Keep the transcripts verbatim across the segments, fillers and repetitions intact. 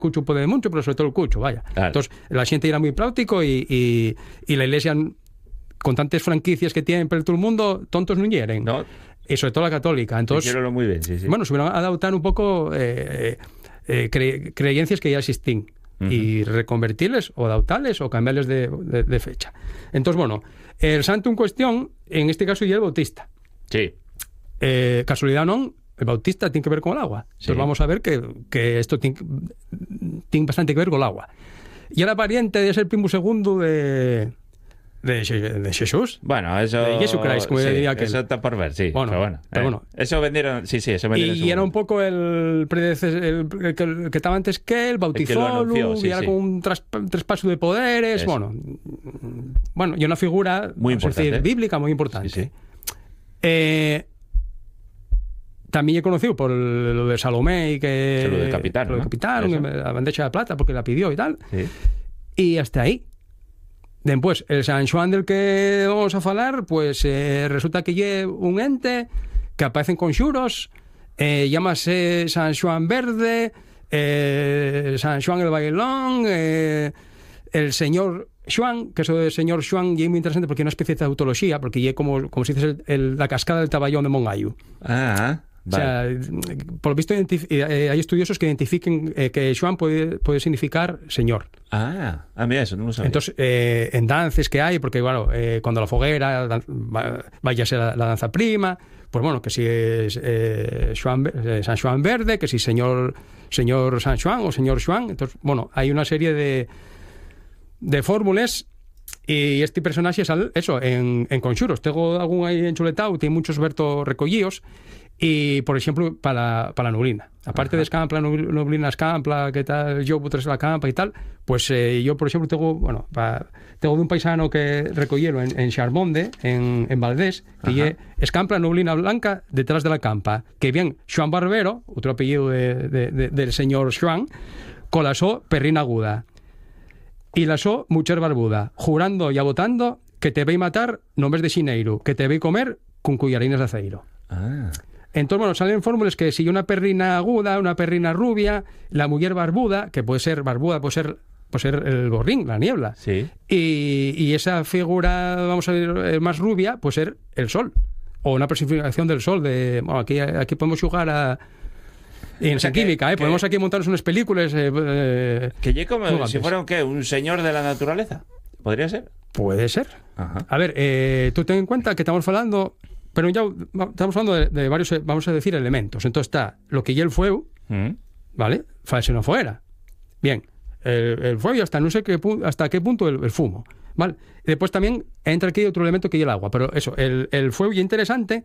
cucho puede mucho, pero sobre todo el cucho, vaya. Claro. Entonces, la gente era muy práctico y, y, y la iglesia, con tantas franquicias que tienen por todo el mundo, tontos no hieren. No. Y sobre todo la católica. Entonces, muy bien, sí, sí. Bueno, se van a adaptar un poco eh, eh, cre creencias que ya existen uh -huh. y reconvertirles o adaptarles o cambiarles de, de, de fecha. Entonces, bueno, el santo en cuestión, en este caso, ya el Bautista. Sí. Eh, casualidad no, el Bautista tiene que ver con el agua. Sí. Entonces vamos a ver que, que esto tiene, tiene bastante que ver con el agua. Y era pariente de ser primo segundo de... De, de Jesús. Bueno, eso... De Jesucristo, como sí, diría que eso está por ver, sí. Bueno, pero bueno, pero eh, bueno. Eso vendieron... Sí, sí, eso vendieron... Y, y era un poco el, predecesor, el, el, que, el que estaba antes que él, bautizó, sí, y era sí. como un tras, traspaso de poderes. Eso. Bueno, bueno, y una figura muy importante, decir, bíblica muy importante. Sí, sí. Eh, también he conocido por lo de Salomé y que... Se lo decapitaron, lo decapitaron, ¿no? la bandeja de plata porque la pidió y tal. Sí. Y hasta ahí. Después, el San Juan del que vamos a hablar, pues eh, resulta que lle un ente que aparece en conxuros, eh, llámase San Juan Verde, eh, San Juan el Bailón, eh, el señor Juan, que eso de señor Juan lle muy interesante porque é una especie de tautología, porque lle como, como se dice el, el, la cascada del Taballón de Mongayu. Ah, vale. O sea, por lo visto eh, hay estudiosos que identifiquen eh, que Juan puede, puede significar señor. Ah, a mí eso no lo sabía. Entonces, eh, en danzas que hay, porque bueno, eh, cuando la foguera dan, va, vaya a ser la, la danza prima, pues bueno, que si es eh, Juan, eh, San Juan Verde, que si señor, señor San Juan o señor Juan. Entonces, bueno, hay una serie de, de fórmulas. Y este personaje es eso, en, en conxuros. Tengo algún ahí enchuletado, tiene muchos vertos recogidos. Y, por ejemplo, para, para la nublina. Aparte Ajá. de escampla, nublina escampla, que tal, yo putres la campa y tal, pues eh, yo, por ejemplo, tengo, bueno, pa, tengo de un paisano que recogieron en, en Charmonde, en, en Valdés, que ye, escampla, nublina blanca detrás de la campa, que bien, Juan Barbero, otro apellido de, de, de, del señor Juan, colasó perrina aguda. Y lasó mujer barbuda, jurando y abotando que te vei matar no mes de xineiro, que te vei comer con cuyarines de aceiro. Ah... Entonces, bueno, salen fórmulas que si una perrina aguda, una perrina rubia, la mujer barbuda, que puede ser barbuda, puede ser, puede ser el gorrín, la niebla. Sí. Y, y esa figura, vamos a ver, más rubia, puede ser el sol. O una personificación del sol. De, bueno, aquí, aquí podemos jugar a... En o sea, química, que, ¿eh? Que, podemos aquí montarnos unas películas... Eh, eh, que llegue como si fuera un, ¿qué? ¿Un señor de la naturaleza? ¿Podría ser? Puede ser. Ajá. A ver, eh, tú ten en cuenta que estamos hablando... Pero ya estamos hablando de, de varios, vamos a decir, elementos. Entonces está lo que ya el fuego, mm. ¿vale? False no fuera. Bien, el, el fuego y hasta no sé qué, hasta qué punto el, el fumo, ¿vale? Y después también entra aquí otro elemento que ya el agua. Pero eso, el, el fuego ya interesante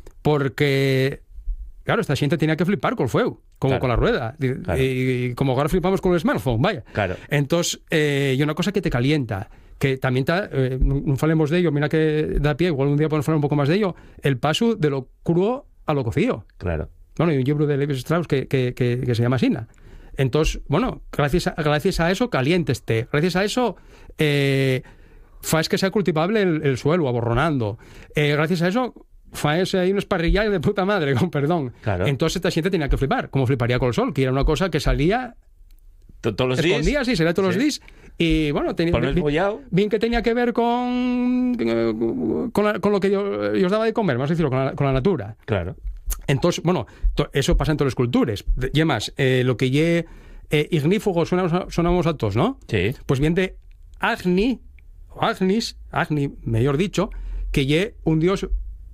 porque, claro, esta gente tenía que flipar con el fuego, como claro. con la rueda. Y, claro. y, y como ahora flipamos con el smartphone, vaya. Claro. Entonces, eh, y una cosa que te calienta, que también está, eh, no falemos de ello, mira que da pie, igual un día podemos hablar un poco más de ello, el paso de lo crudo a lo cocido. Claro. Bueno, hay un libro de Levi Strauss que, que, que, que se llama Sina. Entonces, bueno, gracias a, gracias a eso caliente esté, gracias a eso eh, faz que sea cultivable el, el suelo, aborronando. Eh, gracias a eso faz ahí unos parrillajes de puta madre, con perdón. Claro. Entonces esta gente tenía que flipar, como fliparía con el sol, que era una cosa que salía... ¿Todos los días? Escondía, sí, salía todos sí. los días. Y bueno, tenía, bien, bien que tenía que ver con con, la, con lo que yo, yo os daba de comer, vamos a decirlo, con la, con la natura. Claro. Entonces, bueno, to, eso pasa en todas las culturas. Y además, eh, lo que ye eh, ignífugo sonamos, sonamos a todos, ¿no? Sí. Pues bien de Agni, o Agnis, Agni, mejor dicho, que ye un dios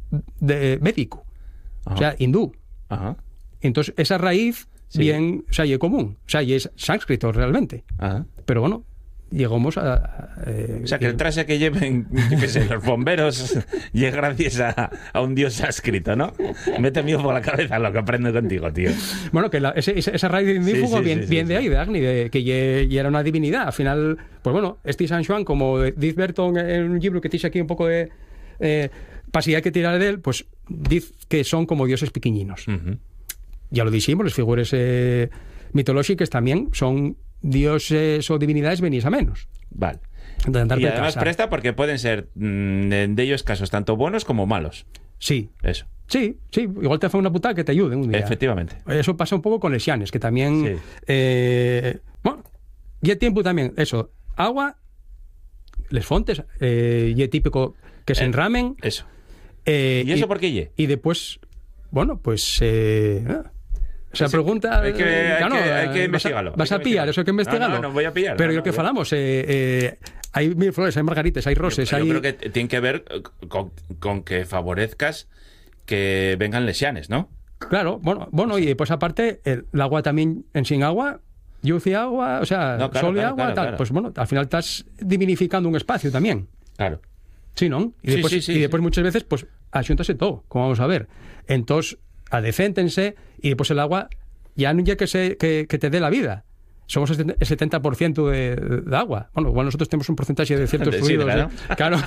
de, védico, Ajá. o sea, hindú. Ajá. Entonces, esa raíz... Sí. Bien, o sea, y es común, o sea, y es sánscrito realmente. Ajá. Pero bueno, llegamos a... a eh, o sea, que el traje que lleven, yo qué sé, los bomberos y es gracias a, a un dios sánscrito, ¿no? Mete miedo por la cabeza lo que aprendo contigo, tío. Bueno, que la, ese, esa raíz de indífugo sí, sí, viene, sí, sí, viene sí. de ahí, de Agni, de, que ya era una divinidad. Al final, pues bueno, este San Juan, como dice Berton en un libro que dice aquí un poco de... Eh, pasidad que tirar de él, pues dice que son como dioses pequeñinos. Uh-huh. Ya lo dijimos, las figuras eh, mitológicas también son dioses o divinidades venís a menos. Vale. Y además casa. Presta porque pueden ser mmm, de ellos casos tanto buenos como malos. Sí. Eso. Sí, sí, igual te hace una putada que te ayude un día. Efectivamente. Eso pasa un poco con les llanes, que también... Sí. Eh, bueno, y el tiempo también, eso, agua, les fontes, eh, y es típico que se Eh, enramen. Eso. Eh, ¿Y eso por qué ye? Y después, bueno, pues... Eh, ah, esa Sí, pregunta... hay que- eh, hay claro, que- hay que vas a- investigarlo, Vas hay a que pillar, investigarlo. eso hay que investigarlo. No, no, no voy a pillar, Pero no, lo no, que yo- falamos, eh, eh, hay mil flores, hay margaritas, hay roses, Yo, hay... yo creo que tiene que ver con, con que favorezcas que vengan lesiones, ¿no? Claro, bueno, bueno y pues aparte, el, el agua también, en sin agua, luz y agua, o sea, No, claro, sol y claro, agua, claro, tal, claro. pues bueno, al final estás dignificando un espacio también. Claro. Sí, ¿no? Y Sí, después, sí, sí, y después sí. muchas veces, pues, axúntase todo, como vamos a ver. Entonces, adecéntense y después el agua ya no ya que, se, que, que te dé la vida. Somos el setenta por ciento de, de agua. Bueno, igual nosotros tenemos un porcentaje de ciertos De fluidos. sidra, ¿eh? Claro.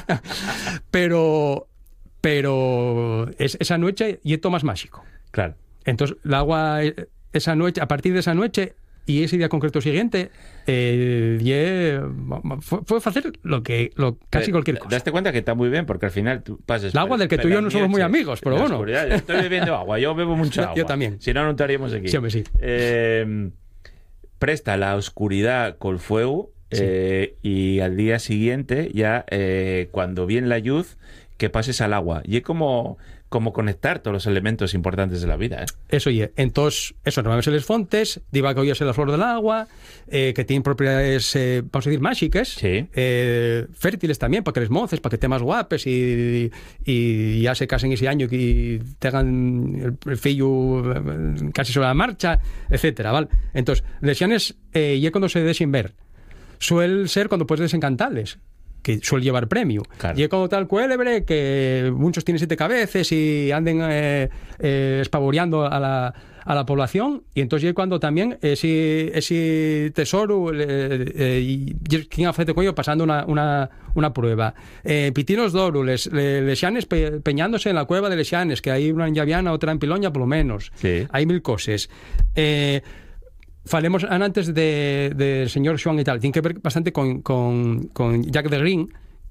pero pero es, esa noche y es todo más mágico. Claro. Entonces, el agua, eh, esa noche, a partir de esa noche y ese día concreto siguiente, eh, ye- fue, fue hacer lo que lo, casi Te- cualquier te- cosa. Daste cuenta que está muy bien, porque al final tú pasas... El agua del que tú y yo no somos muy amigos, pero en la bueno. oscuridad. Yo estoy bebiendo agua, yo bebo mucha Yo- agua. yo también. Si no, no estaríamos aquí. Sí, hombre, sí. Eh, presta la oscuridad con fuego, Sí. eh, y al día siguiente, ya eh, cuando viene la luz, que pases al agua. Y es como, como conectar todos los elementos importantes de la vida, ¿eh? Eso y entonces, eso, normalmente les fontes, diva que oyes la flor del agua, eh, que tienen propiedades, eh, vamos a decir, mágicas, Sí. eh, fértiles también, para que les moces, para que te más guapes y, y ya se casen ese año y tengan el, el fillo eh, casi sobre la marcha, etcétera, ¿vale? Entonces, lesiones, eh, y es cuando se desen ver. Suele ser cuando puedes desencantarles, que suele llevar premio. Claro. Y es como tal cuélebre, que muchos tienen siete cabezas y anden eh, eh, espavoreando a la, a la población, y entonces es cuando también ese, ese tesoro, eh, eh, y quien hace con ello pasando una, una, una prueba. Eh, Pitinos d'oro, les, les, les llanes pe, peñándose en la cueva de les llanes, que hay una en Llaviana, otra en Piloña, por lo menos. Sí. Hay mil cosas. Eh, Falemos antes del de señor Xuan y tal. Tiene que ver bastante con, con, con Jack the Green,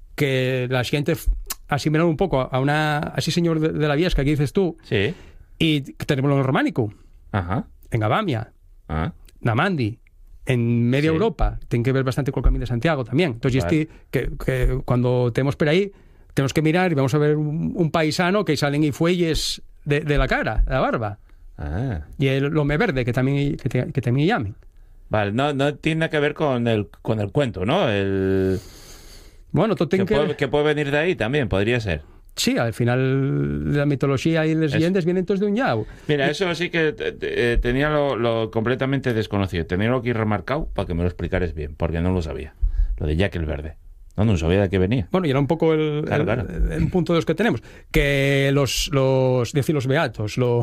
que la gente asimilar un poco a una así señor de, de la Viesca que dices tú, Sí. y tenemos lo románico Ajá. en Abamia, Ah. Namandi, en media Sí. Europa. Tiene que ver bastante con el Camino de Santiago también. Entonces, Vale. este, que, que cuando tenemos por ahí, tenemos que mirar y vamos a ver un, un paisano que salen y fuelles de, de la cara, de la barba. Ah. Y el lome verde, que también, que, te- que también llamen. Vale, no, no tiene nada que ver con el, con el cuento, ¿no? El, Bueno, todo que, tiene que... puede, que puede venir de ahí también, podría ser. Sí, al final la mitología y las Eso. leyendas vienen todos de un yao. Mira, eso sí que eh, eh, tenía lo, lo completamente desconocido. Tenía lo aquí remarcado para que me lo explicares bien, porque no lo sabía. Lo de Jack el Verde. No, no sabía de qué venía. Bueno, y era un poco el, Claro, el- claro. el- el punto de los que tenemos. Que los, los decir los beatos, lo-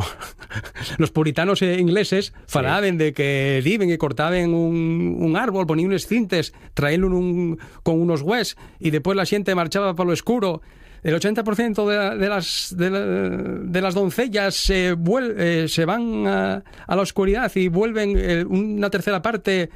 los puritanos eh, ingleses falaban de que viven y cortaban un, un árbol, ponían unos cintes, traían un, con unos hues, y después la gente marchaba por lo oscuro. El ochenta por ciento de, de, las, de, la- de las doncellas se, vuel- eh, se van a, a la oscuridad y vuelven eh, una tercera parte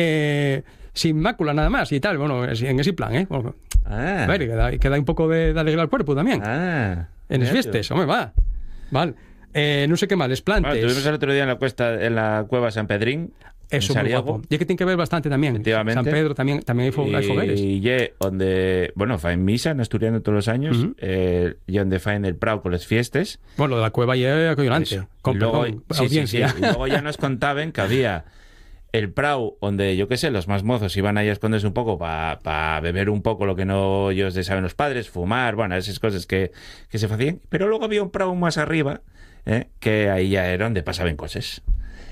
eh, sin mácula nada más y tal. Bueno, es- en ese plan, ¿eh? Bueno, Ah. a ver, que da, que da un poco de, de alegría al cuerpo también. Ah. en las Mira tú. fiestas, hombre, va. Vale. Eh, no sé qué más, les plantes. Bueno, estuvimos el otro día en la, cuesta, en la cueva San Pedrín, Eso en muy Sariago. guapo. Y es que tiene que ver bastante también. Efectivamente. San Pedro también, también hay, fo- hay fogueres. Y ye, donde, bueno, fa en misa en Asturiano todos los años, Ujú. eh, y donde fa en el Prado con las fiestas. Bueno, lo de la cueva ya es acollonante. Eso. Con, Y luego, perdón, sí, sí, audiencia. sí. Y luego ya nos contaban que había el Prado, donde yo qué sé, los más mozos iban ahí a esconderse un poco para pa beber un poco lo que no ellos de saben los padres, fumar, bueno, esas cosas que, que se hacían. Pero luego había un Prado más arriba, eh, que ahí ya era donde pasaban cosas.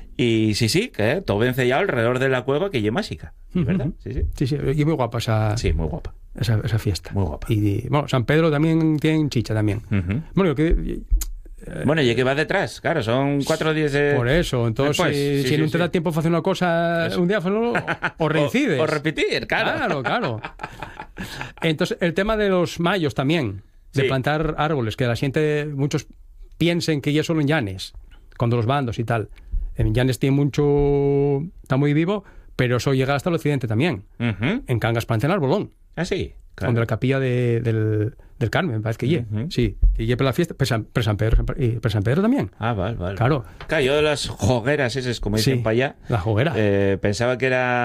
Y sí, sí, que todo vencellado alrededor de la cueva, que es mágica, ¿verdad? Ujú. Sí, sí. Sí, sí, y muy guapa esa, Sí, muy guapa. esa, esa fiesta. Muy guapa. Y bueno, San Pedro también tiene chicha también. Ujú. Bueno, que, Bueno, y que va detrás, claro, son cuatro días de... por eso, entonces, Después, si, sí, si sí, no te sí. da tiempo para hacer una cosa Eso. un día, hazlo, o reincides. O, o repetir, claro. Claro, claro. Entonces, el tema de los mayos también, de Sí. plantar árboles, que la gente, muchos piensen que ya solo en Llanes, cuando los bandos y tal. En Llanes tiene mucho, está muy vivo, pero eso llega hasta el occidente también. Ujú. En Cangas plantan arbolón. Ah, sí. Claro. donde la capilla de, del, del Carmen, parece que lle. Ujú. Sí, que lle per la fiesta, per San, per San Pedro, y per San Pedro también. Ah, vale, vale. Claro. Claro, yo de las hogueras esas, como dicen Sí, para allá, la hoguera. eh, pensaba que era